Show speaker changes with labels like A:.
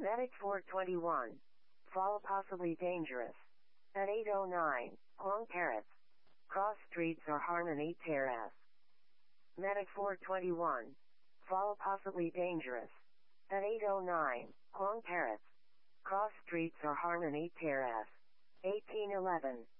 A: Medic 421. Fall possibly dangerous. At 809, Long Terrace. Cross Streets or Harmony Terrace. Medic 421. Fall possibly dangerous. At 809, Long Terrace. Cross Streets or Harmony Terrace. 1811.